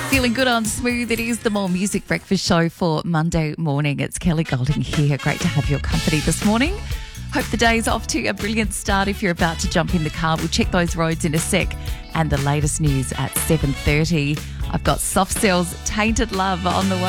Feeling good on Smooth. It is the More Music Breakfast Show for Monday morning. It's Kelly Golding here. Great to have your company this morning. Hope the day's off to a brilliant start. If you're about to jump in the car, we'll check those roads in a sec. And the latest news at 7:30. I've got Soft Cell's Tainted Love on the way.